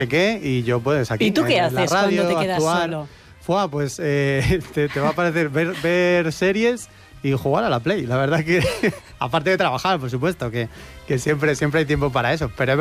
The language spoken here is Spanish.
qué, y yo pues aquí ¿Y tú qué en la haces radio, cuando te quedas actuar. solo? Fua, pues te va a parecer ver series y jugar a la Play. La verdad que, aparte de trabajar, por supuesto, que siempre hay tiempo para eso. Pero es